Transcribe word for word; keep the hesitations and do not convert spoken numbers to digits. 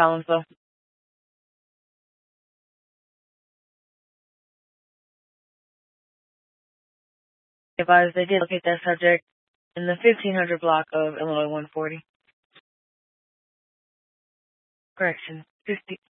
Collinsville. Advised they did locate that subject in the fifteen hundred block of Illinois one forty. Correction, fifty.